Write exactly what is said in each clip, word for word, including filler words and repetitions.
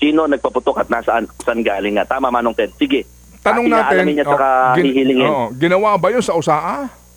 sino nagpaputok at nasaan saan galing nga. Tama, Manong Ted. Sige. Tanong uh, natin, niya oh, gin, hihilingin. oh, ginawa ba yun sa U S A A?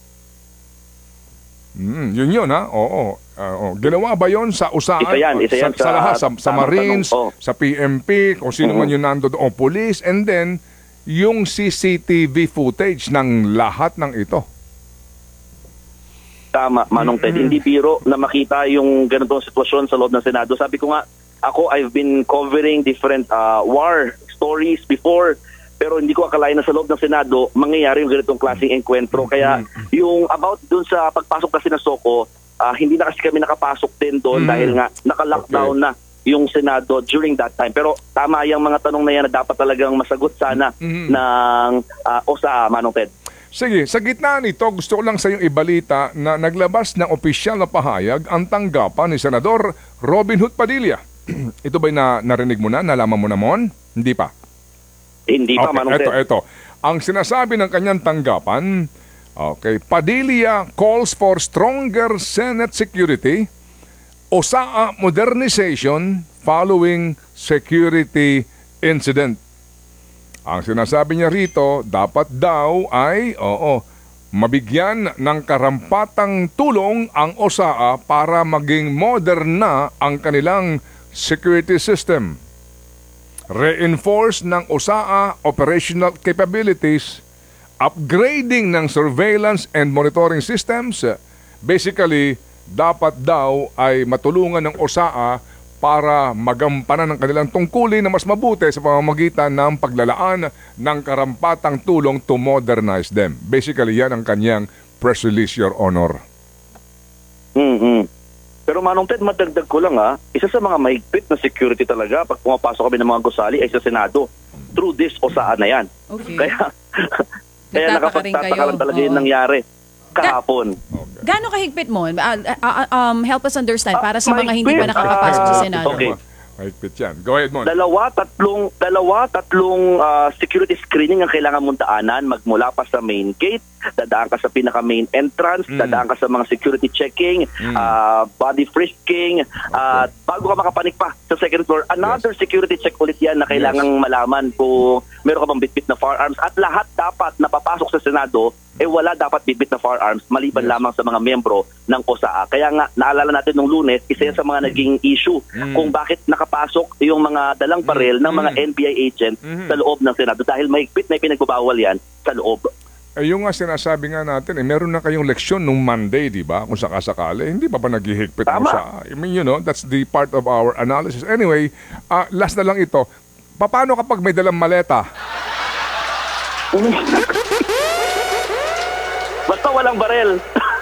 Hmm, yun yun ha? Oo. Uh, oh. Ginawa ba yun sa U S A A? Isa yan, isa yan sa, sa, sa lahat, sa, sa Marines, oh. sa P M P, kung sino mm-hmm. man yun nando doon, police, and then yung C C T V footage ng lahat ng ito. Tama, Manong Ted. Mm-hmm. Hindi biro na makita yung ganitong sitwasyon sa loob ng Senado. Sabi ko nga, ako, I've been covering different uh, war stories before, pero hindi ko akalain na sa loob ng Senado mangyayari yung ganitong klaseng enkwentro. Kaya yung about dun sa pagpasok kasi ng Soco, uh, hindi na kasi kami nakapasok din doon mm. dahil nga naka-lockdown okay. na yung Senado during that time. Pero tama yung mga tanong na yan na dapat talagang masagot sana mm. ng uh, O S A A, Manong Ted. Sige, sa gitna nito, gusto ko lang sa iyong ibalita na naglabas ng opisyal na pahayag ang tanggapan ni Senador Robin Hood Padilla. Ito ba'y na, narinig mo na? Nalaman mo na, Mon? Hindi pa? Hindi pa, okay, Manong ito, Ted. ito. Ang sinasabi ng kanyang tanggapan, okay, Padilla calls for stronger Senate security, O S A A modernization following security incident. Ang sinasabi niya rito, dapat daw ay, oo, mabigyan ng karampatang tulong ang O S A A para maging modern na ang kanilang security system. Reinforce ng O S A A operational capabilities, upgrading ng surveillance and monitoring systems. Basically, dapat daw ay matulungan ng O S A A para magampanan ng kanilang tungkulin na mas mabuti sa pamamagitan ng paglalaan ng karampatang tulong to modernize them. Basically, yan ang kanyang press release, Your Honor. Mm-hmm. Pero Manong Ted, madagdag ko lang ha, isa sa mga mahigpit na security talaga pag pumapasok kami ng mga gusali ay sa Senado. Through this O S A A na yan. Okay. Kaya, kaya nakapagtataka lang talaga yung nangyari kahapon. Okay. Gaano kahigpit mo? Uh, uh, um, help us understand para sa uh, mga hindi pa nakakapasok uh, sa Senado. Okay. Mahigpit yan. Go ahead, Mon. Dalawa, tatlong, dalawa, tatlong uh, security screening ang kailangan mong daanan magmula pa sa main gate, dadaan ka sa pinaka-main entrance, mm. dadaan ka sa mga security checking, mm. uh, body frisking, at uh, bago ka makapanik pa sa second floor, another yes. security check ulit yan na kailangang yes. malaman kung meron ka bang bitbit na firearms. At lahat dapat na papasok sa Senado, eh wala dapat bitbit na firearms maliban yes. lamang sa mga miyembro ng O S A A. Kaya nga, naalala natin nung Lunes, isa yan sa mga naging issue mm. kung bakit nakapasok yung mga dalang baril mm. ng mga N B I agent mm. sa loob ng Senado dahil mahigpit na ipinagbabawal yan sa loob. Eh, yung nga sinasabi nga natin, eh, meron na kayong leksyon nung Monday, di ba? Kung sakasakali, hindi pa ba naghihigpit mo sa... I mean, you know, that's the part of our analysis. Anyway, uh, last na lang ito. Paano kapag may dalang maleta? Basta walang barel.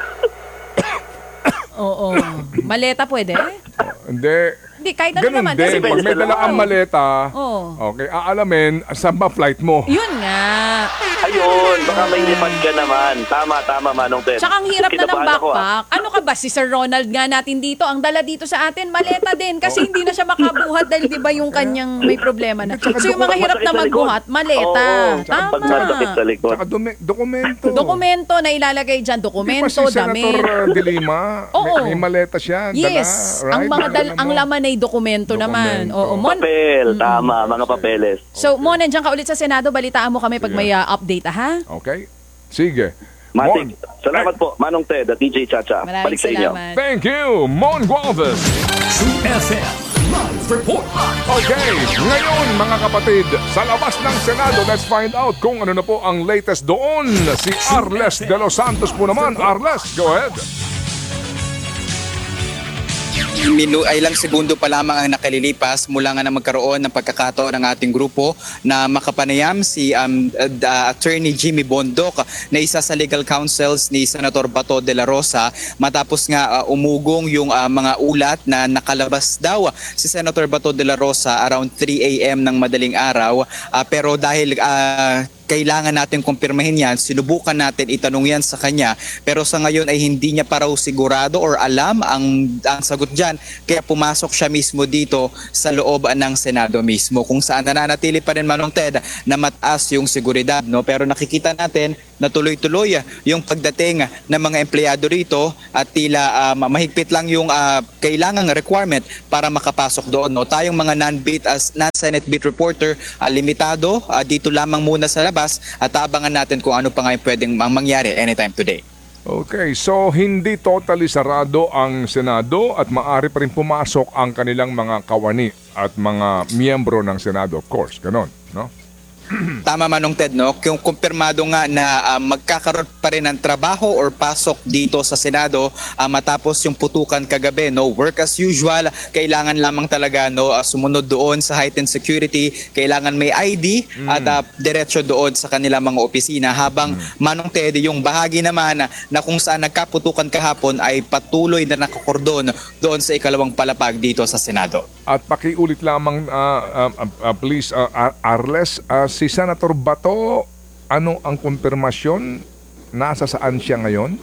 Oo. Maleta pwede? Oh, hindi. Hindi, kahit ano ganun naman. Din. Pag may dala kang maleta, oh. okay, aalamin, saan ba flight mo? Yun nga. Ayun, baka may lipad ka naman. Tama, tama, Manong Ted. Tsaka ang hirap na ng backpack. Ako, ano ka ba, si Sir Ronald nga natin dito, ang dala dito sa atin, maleta din. Kasi hindi na siya makabuhat dahil di ba yung kanyang may problema na. So yung mga hirap na magbuhat, maleta. Oo, tama. Pag masakit sa likod. Tsaka dumi- dokumento. Dokumento na ilalagay dyan. Dokumento, si damit. Senator De Lima, Oo. may, may maleta siya. Yes. Dala, right? Ang mga dal- ang laman ay dokumento, dokumento naman. Oo, Mon. Papel, tama, mga papeles. So, Mon, nandiyan ka ulit sa Senado. Balitaan mo kami pag may uh, update, ha? Okay. Sige. Matig. Salamat po, Manong Ted at D J Chacha. Maraming Balik sa inyo. salamat. Thank you, Mon Gualvez. True F M Live Report. Okay, ngayon mga kapatid, sa labas ng Senado, let's find out kung ano na po ang latest doon. Si Arles de los Santos po naman. Arles, go ahead. Minu ay ilang segundo pa lamang ang nakalilipas mula nga na magkaroon ng pagkakataon ng ating grupo na makapanayam si um, uh, Attorney Jimmy Bondoc na isa sa legal counsels ni Senator Bato de la Rosa matapos nga uh, umugong yung uh, mga ulat na nakalabas daw si Senator Bato de la Rosa around three a m ng madaling araw uh, pero dahil uh, kailangan natin kumpirmahin yan, sinubukan natin itanong yan sa kanya pero sa ngayon ay hindi niya pa raw sigurado or alam ang, ang sagot dyan kaya pumasok siya mismo dito sa loob ng Senado mismo kung saan nananatili pa rin Manong Ted na mataas yung seguridad, no? Pero nakikita natin na tuloy-tuloy yung pagdating ng mga empleyado rito at tila uh, mahigpit lang yung uh, kailangang requirement para makapasok doon. No? Tayong mga non-beat as non-Senate beat reporter, uh, limitado uh, dito lamang muna sa labas at abangan natin kung ano pa nga yung pwedeng mangyari anytime today. Okay, so hindi totally sarado ang Senado at maaari pa rin pumasok ang kanilang mga kawani at mga miyembro ng Senado, of course, ganon, no? Tama Manong Ted, no? Kung kumpirmado nga na uh, magkakaroon pa rin ng trabaho or pasok dito sa Senado uh, matapos yung putukan kagabi, no? Work as usual, kailangan lamang talaga no uh, sumunod doon sa heightened security, kailangan may I D mm. at uh, diretso doon sa kanilang mga opisina habang mm. Manong Ted, yung bahagi naman na, na kung saan nagkaputukan kahapon ay patuloy na nakakordon doon sa ikalawang palapag dito sa Senado. At pakiulit lamang uh, uh, uh, please uh, Arles, uh, si Senator Bato, ano ang kumpirmasyon? Nasa saan siya ngayon?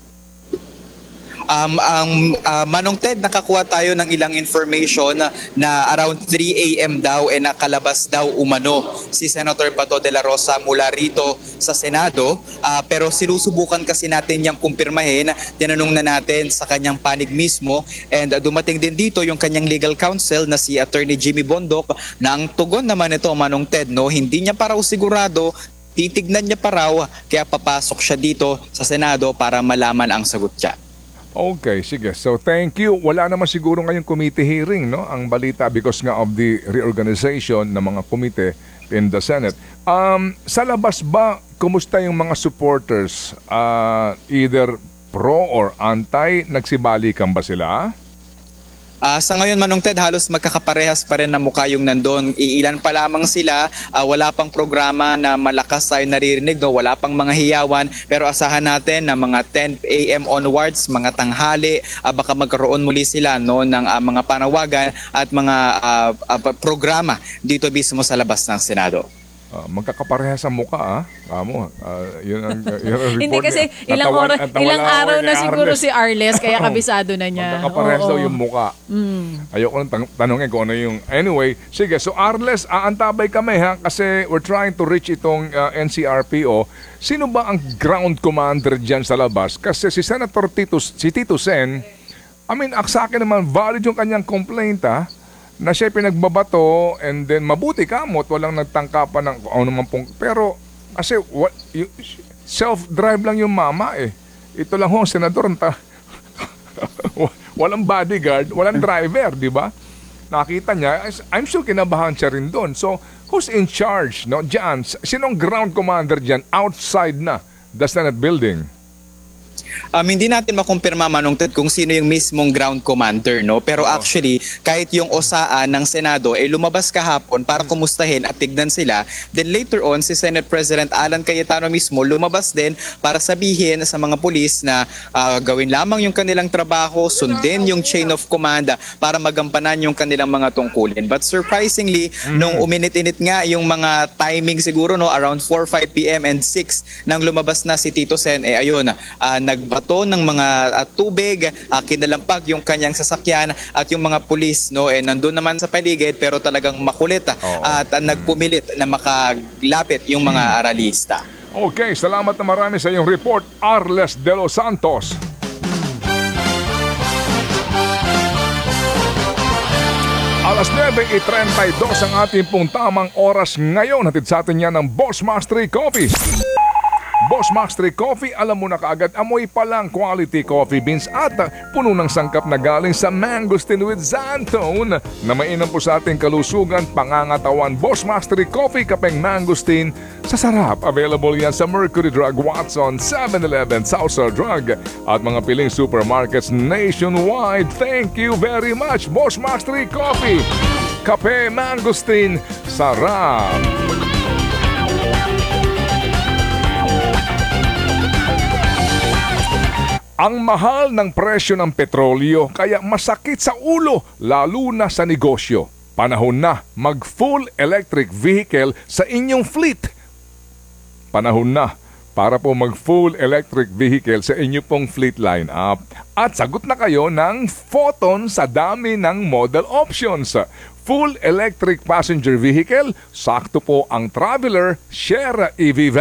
Um, ang uh, Manong Ted, nakakuha tayo ng ilang information na, na around three a m daw e eh, nakalabas daw umano si Senator Bato de la Rosa mula rito sa Senado. Uh, pero sinusubukan kasi natin niyang kumpirmahin. Tinanong na natin sa kanyang panig mismo and uh, dumating din dito yung kanyang legal counsel na si Attorney Jimmy Bondoc na ang tugon naman ito, Manong Ted, no, hindi niya pa raw sigurado, titignan niya pa raw kaya papasok siya dito sa Senado para malaman ang sagot niya. Okay, sige. So thank you. Wala naman siguro ngayong committee hearing, no? Ang balita because nga of the reorganization ng mga komite in the Senate. Um, sa labas ba, kumusta yung mga supporters? Uh, either pro or anti? Nagsibalikan ba sila? Uh, sa ngayon Manong Ted, halos magkakaparehas pa rin na mukha yung nandun. Iilan pa lamang sila, uh, wala pang programa na malakas tayo naririnig, no? Wala pang mga hiyawan, pero asahan natin na mga ten a m onwards, mga tanghali, uh, baka magkaroon muli sila no, ng uh, mga panawagan at mga uh, uh, programa dito mismo sa labas ng Senado. Uh, magkakaparehas ang mukha, ah. Kamo, uh, yun ang, yun ang report. Hindi kasi niya. ilang, Natawan, oras, ilang araw na siguro Arles. si Arles, kaya kabisado na niya. Magkakaparehas daw yung mukha. Mm. Ayoko nang tan- tanongin kung ano yung... Anyway, sige, so Arles, aantabay kami ha, kasi we're trying to reach itong uh, N C R P O. Sino ba ang ground commander dyan sa labas? Kasi si Senator Tito, si Tito Sen, I mean, ak sa akin naman, valid yung kanyang complaint, ha? Na siya pinagbabato and then mabuti kamot, walang nagtangkapan ng ano naman pong, pero kasi what, you, self-drive lang yung mama eh. Ito lang ho, senador, ta, walang bodyguard, walang driver, di ba? Nakita niya, I'm sure kinabahan siya rin doon. So, who's in charge? No? Diyan, sinong ground commander diyan outside na the Senate building? Um, hindi natin makumpirma Manong Ted kung sino yung mismong ground commander, no? Pero oh. actually, kahit yung osaan ng Senado ay eh, lumabas kahapon para kumustahin at tignan sila. Then later on, si Senate President Alan Cayetano mismo lumabas din para sabihin sa mga pulis na uh, gawin lamang yung kanilang trabaho, sundin yung chain of command para magampanan yung kanilang mga tungkulin. But surprisingly, mm-hmm. nung uminit-init nga yung mga timing siguro, no, around four, five p m and six nang lumabas na si Tito Sen, eh ayun, uh, nagbato ng mga uh, tubig, uh, kinalampag yung kanyang sasakyan at yung mga pulis, no, eh nandun naman sa paligid pero talagang makulit uh, at uh, nagpumilit na makalapit yung mga hmm. aralista. Okay, salamat na marami sa iyong report, Arles de los Santos. Alas nueve y treinta y dos ang ating pong tamang oras ngayon. Hatid sa atin yan ng Boss Mastery Coffee. Boss Mastery Coffee, alam mo na kaagad, amoy pa lang quality coffee beans at puno ng sangkap na galing sa Mangosteen with Xantone na mainam po sa ating kalusugan, pangangatawan. Boss Mastery Coffee, kapeng Mangosteen, sa sarap. Available yan sa Mercury Drug, Watson, seven eleven, Southstar Drug at mga piling supermarkets nationwide. Thank you very much, Boss Mastery Coffee. Kape Mangosteen, sarap. Ang mahal ng presyo ng petrolyo kaya masakit sa ulo lalo na sa negosyo. Panahon na mag full electric vehicle sa inyong fleet. Panahon na para po mag full electric vehicle sa inyong pong fleet lineup. At sagot na kayo ng Photon sa dami ng model options. Full electric passenger vehicle, sakto po ang Traveler Share E V van.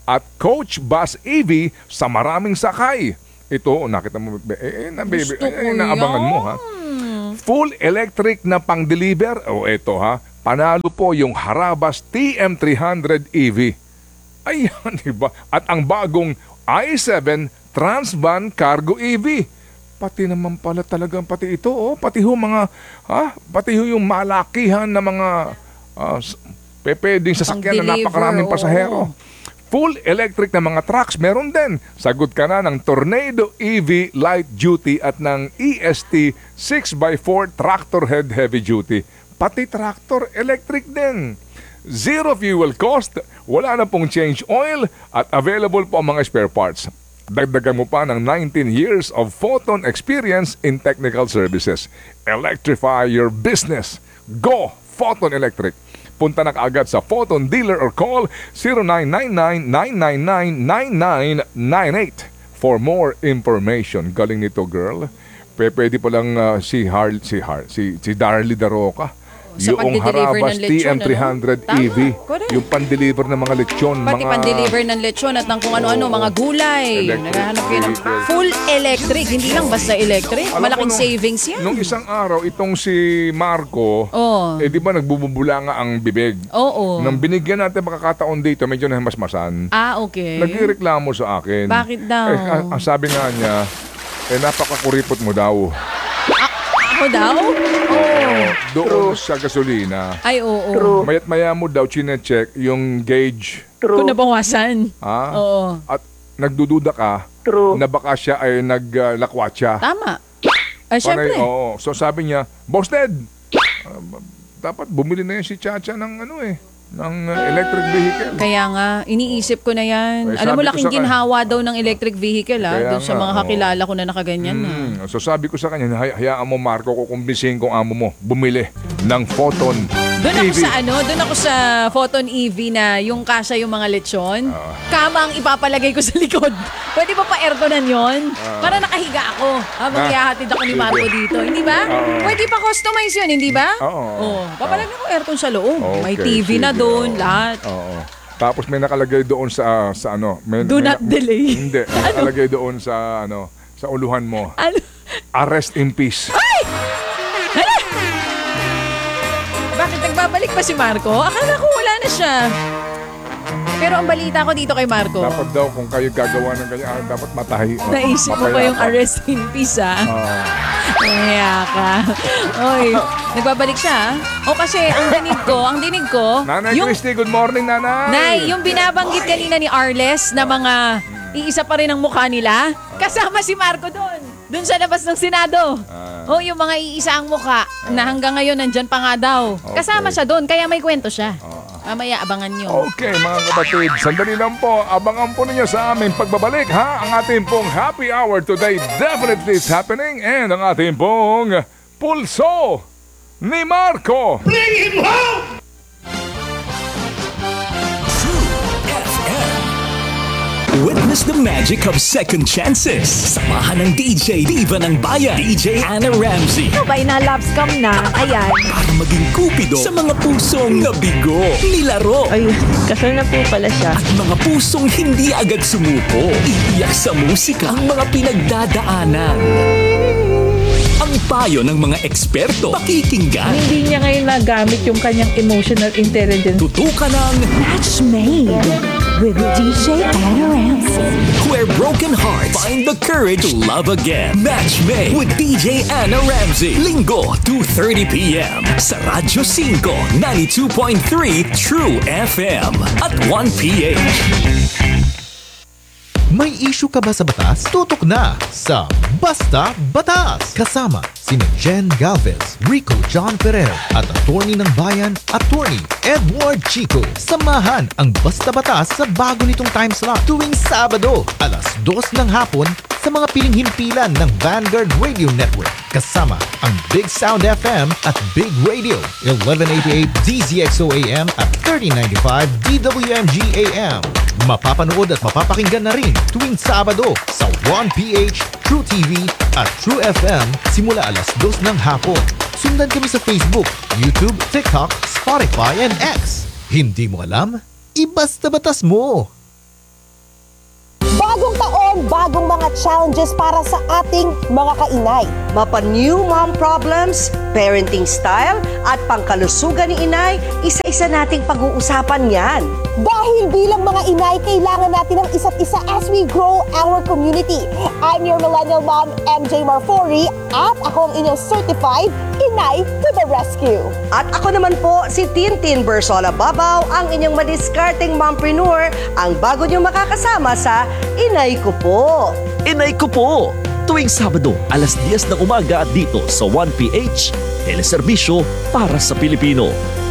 at Coach Bus E V sa maraming sakay. Ito, nakita mo, eh, eh, na, baby, Gusto eh, ko naabangan mo ha. Full electric na pang-deliver. O oh, ito ha, panalo po yung Harabas T M three hundred E V. Ayan, diba? At ang bagong i seven Transvan Cargo E V. Pati naman pala talagang pati ito, oh, pati ho mga, ha? Pati ho yung malakihan na mga uh, pepeding sasakyan na napakaraming pasahero. Full electric na mga trucks, meron din. Sagot ka na ng Tornado E V Light Duty at ng E S T six by four Tractor Head Heavy Duty. Pati tractor, electric din. Zero fuel cost, wala na pong change oil at available po ang mga spare parts. Dagdagan mo pa ng nineteen years of Photon experience in technical services. Electrify your business. Go Photon Electric. Punta na kaagad sa Photon dealer or call zero nine nine nine, nine nine nine, nine nine nine eight for more information. Galing nito, girl. P- pwede pa lang uh, si Har si Har si si Darly Daroca. Sa Yung pagde-deliver Harabas ng T lechon, M three hundred ano? E V. Tama, correct. Yung pan-deliver ng mga lechon. Pati mga... pan-deliver ng lechon at ng kung ano-ano, mga gulay. Electric. Naghahanap kayo ng full electric. Hindi lang basta electric. Alam Malaking ko, nung- savings yan. Nung isang araw, itong si Marco, Oo. eh di ba nagbububula nga ang bibig. Oo. Nang binigyan natin makakataon dito, medyo nahimasmasan. Ah, okay. Nagreklamo sa akin. Bakit daw? Eh, a- ang sabi nga niya, eh napakakuripot mo daw. Ako daw? Oo. Doon sa gasolina. Ay, oo. Mayat maya mo daw chinecheck yung gauge. Kung nabawasan. Ha? Oo. At nagdududa ka na baka siya ay naglakwatsa. Tama. Ay, syempre. Oo. So sabi niya, Boss Ted, uh, dapat bumili na yan si Chacha ng ano eh, ng uh, electric vehicle. Kaya nga, iniisip ko na yan. Ay, Alam mo, sabi ko laking sa kanya- ginhawa daw ng electric vehicle, ha? Kaya Doon sa nga, mga oo. kakilala ko na nakaganyan na. Mm, so sabi ko sa kanya, hay- hayaan mo Marco, kukumbinsihin kong amo mo, bumili ng Photon Doon E ako V. sa ano, doon ako sa Photon E V na yung kasya yung mga lechon. Ah. Kama ang ipapalagay ko sa likod. Pwede ba pa-airconan yon? Para nakahiga ako habang Ah. ihahatid ako ni Marco Sige. dito. Hindi ba? Oo. Pwede pa customize yun, hindi ba? Oo. Oh, papalagay ko aircon sa loob. May Okay, T V na sige, doon, oo. lahat. Oo. Tapos may nakalagay doon sa sa ano, may, Do may not delay. Hindi, may nakalagay doon sa ano, sa uluhan mo. Ano? Arrest in peace. Bakit nagbabalik pa si Marco? Akala ko wala na siya. Pero ang balita ko dito kay Marco, Dapat daw kung kayo gagawa ng ganyan, ah, dapat matahi. oh, naisip mo pa yung mapayapa. arrest in peace, ha? Ah, Kaya ka. Oy, nagbabalik siya, ha? O kasi ang dinig ko, ang dinig ko, Nanay yung, Christy, good morning, Nanay. Nay, yung binabanggit kanina ni Arles na mga iisa pa rin ang mukha nila, kasama si Marco doon. Doon sa labas ng Senado. Ah. O yung mga iisa ang mukha na hanggang ngayon nandyan pa nga daw. Kasama Okay. siya doon, kaya may kwento siya. Mamaya abangan nyo. Okay, mga kapatid, sandali lang po. Abangan po ninyo sa aming pagbabalik, ha? Ang ating pong happy hour today definitely is happening and ang ating pong pulso ni Marco. Witness the magic of second chances. Samahan ng D J Diva ng Bayan, D J Anna Ramsey. Ito ba, ina-love scam na? Ayan. Para maging kupido sa mga pusong nabigo, nilaro, Ay, kasal na po pala siya. at mga pusong hindi agad sumuko. Iiyak sa musika ang mga pinagdadaanan. Ang payo ng mga eksperto, pakikinggan, Hindi niya ngayon nagamit yung kanyang emotional intelligence. tutukan ng Match made with D J Anna Ramsey. Where Broken Hearts Find the Courage to Love Again. Match Made with D J Anna Ramsey. Linggo, two thirty p.m. sa Radyo cinco, ninety-two point three True F M at one p.m. May issue ka ba sa batas? Tutok na sa Basta Batas! Kasama sina Jen Galvez, Rico John Ferrer at attorney ng bayan, attorney Edward Chico. Samahan ang Basta Batas sa bago nitong time slot tuwing Sabado, alas dos ng hapon sa mga piling himpilan ng Vanguard Radio Network. Kasama ang Big Sound F M at Big Radio, eleven eighty-eight D Z X O A M at thirty ninety-five D W M G A M. Mapapanood at mapapakinggan na rin tuwing Sabado sa one P H, True T V at True F M simula alas dos ng hapon. Sundan kami sa Facebook, YouTube, TikTok, Spotify, and X. Hindi mo alam? Ibasta batas mo! Bagong taon, bagong mga challenges para sa ating mga kainay. Mapa new mom problems, parenting style, at pangkalusugan ni inay, isa-isa nating pag-uusapan yan. Dahil bilang mga inay, kailangan natin ng isa't isa as we grow our community. I'm your millennial mom, M J Marfori, at ako ang inyong certified Inay to the rescue. At ako naman po, si Tintin Bersola Babaw, ang inyong madiskarteng mompreneur, ang bago niyong makakasama sa Inay Ko Po. Inay Ko Po! Tuwing Sabado, alas diyes ng umaga dito sa one P H, teleserbisyo para sa Pilipino.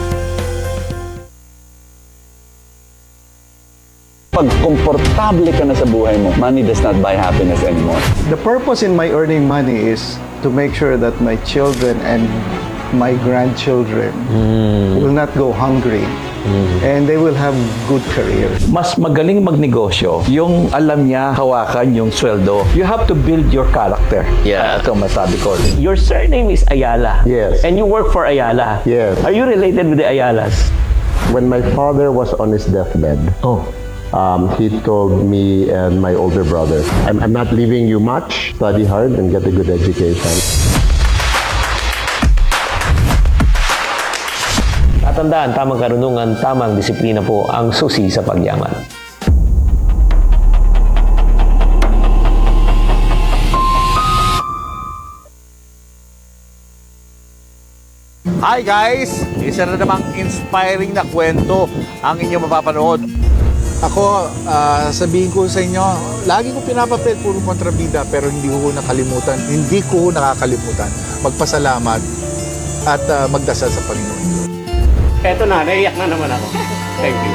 Pag komportable ka na sa buhay mo, money does not buy happiness anymore. The purpose in my earning money is to make sure that my children and my grandchildren mm. will not go hungry. Mm. And they will have good careers. Mas magaling magnegosyo yung alam niya hawakan yung sweldo. You have to build your character. Yeah. Ito masabi ko. Your surname is Ayala. Yes. And you work for Ayala. Yes. Are you related with the Ayalas? When my father was on his deathbed, oh. um, he told me and my older brother, I'm, I'm not leaving you much. Study hard and get a good education. Tatandaan, tamang karunungan, tamang disiplina po ang susi sa pagyaman. Hi guys! Isa na namang inspiring na kwento ang inyong mapapanood. Ako, uh, sabihin ko sa inyo, lagi ko pinapapel puro kontrabida pero hindi ko nakalimutan, hindi ko nakakalimutan magpasalamat at uh, magdasal sa Panginoon. Eto na, naiyak na naman ako. Thank you.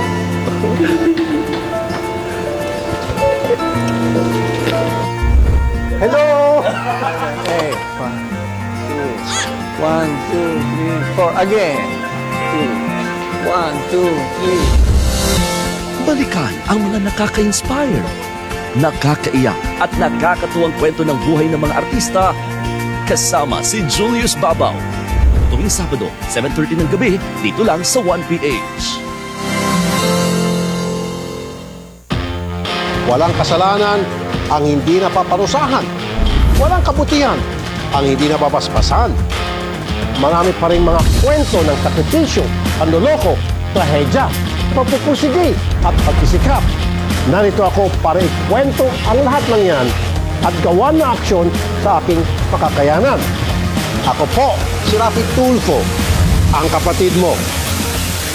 Hello! Okay, one, two, one, two, three, four. Again. Two, one, two, three. Balikan ang mga nakaka-inspire, nakakaiyak at nakakatuwang kwento ng buhay ng mga artista kasama si Julius Babaw. Tuwing Sabado, seven thirty ng gabi, dito lang sa one P H. Walang kasalanan ang hindi napaparusahan. Walang kabutihan ang hindi napapaspasan. Marami pa rin mga kwento ng sakripisyo, panloloko, trahedya, pagpupursige at pagsisikap. Narito ako para ikwento ang lahat ng yan at gawa na aksyon sa aking makakayanan. Ako po, si Rafi Tulfo, ang kapatid mo